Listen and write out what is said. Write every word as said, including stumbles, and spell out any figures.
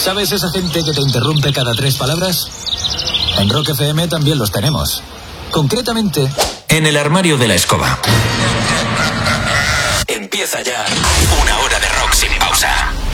¿Sabes esa gente que te interrumpe cada tres palabras? En Rock F M también los tenemos. Concretamente, en el armario de la escoba. Empieza ya una hora de rock sin pausa.